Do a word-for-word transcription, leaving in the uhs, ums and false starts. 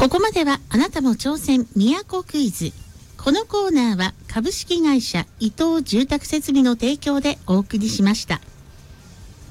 ここまではあなたも挑戦都クイズ。このコーナーは株式会社伊藤住宅設備の提供でお送りしました。